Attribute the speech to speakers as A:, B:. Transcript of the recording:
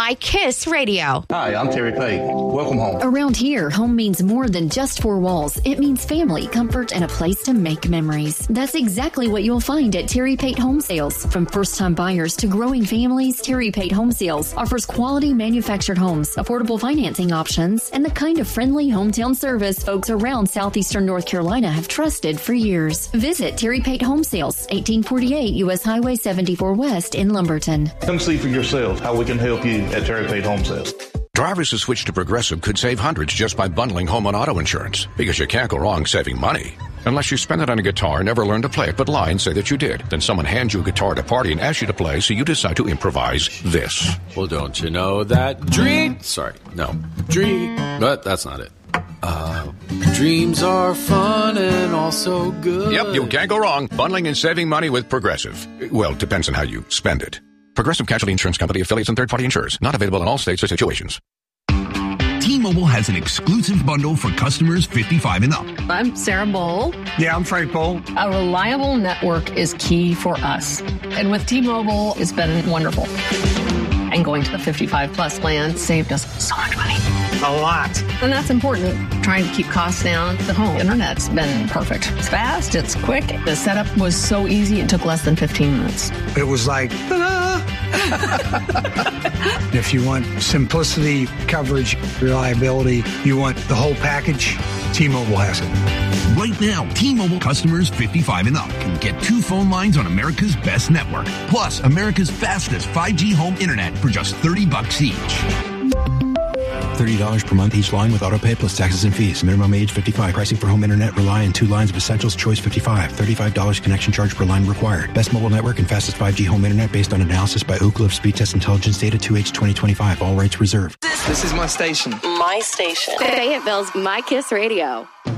A: My Kiss Radio.
B: Hi, I'm Terry Pate. Welcome home.
C: Around here, home means more than just four walls. It means family, comfort, and a place to make memories. That's exactly what you'll find at Terry Pate Home Sales. From first-time buyers to growing families, Terry Pate Home Sales offers quality manufactured homes, affordable financing options, and the kind of friendly hometown service folks around southeastern North Carolina have trusted for years. Visit Terry Pate Home Sales, 1848 U.S. Highway 74 West in Lumberton.
B: Come see for yourself how we can help you at Terry Pate Home Sales.
D: Drivers who switch to Progressive could save hundreds just by bundling home and auto insurance, because you can't go wrong saving money. Unless you spend it on a guitar, never learn to play it, but lie and say that you did. Then someone hands you a guitar at a party and asks you to play, so you decide to improvise this.
E: Well, don't you know that but that's not it. Dreams are fun and also good.
D: Yep, you can't go wrong. Bundling and saving money with Progressive. Well, it depends on how you spend it. Progressive Casualty Insurance Company, affiliates, and third-party insurers. Not available in all states or situations.
F: T-Mobile has an exclusive bundle for customers 55 and up.
G: I'm Sarah Bowl.
H: Yeah, I'm Frank Bowl.
G: A reliable network is key for us. And with T-Mobile, it's been wonderful. And going to the 55-plus plan saved us so much money.
H: A lot.
G: And that's important. Trying to keep costs down. The home internet's been perfect. It's fast. It's quick. The setup was so easy. It took less than 15 minutes.
H: It was like, ta-da! If you want simplicity, coverage, reliability, you want the whole package, T-Mobile has it.
F: Right now, T-Mobile customers 55 and up can get 2 phone lines on America's best network, plus America's fastest 5G home internet for just $30 each.
I: $30 per month each line with autopay plus taxes and fees. Minimum age 55. Pricing for home internet rely on 2 lines of essentials. Choice 55. $35 connection charge per line required. Best mobile network and fastest 5G home internet based on analysis by Ookla of Speed Test Intelligence Data 2H 2025. All rights reserved.
J: This is my station.
A: My station.
K: Fayetteville's My Kiss Radio.